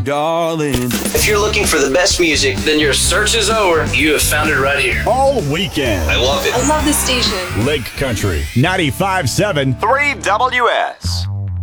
darling. If you're looking for the best music, then your search is over. You have found it right here. All weekend. I love it. I love this station. Lake Country 95.7 3WS.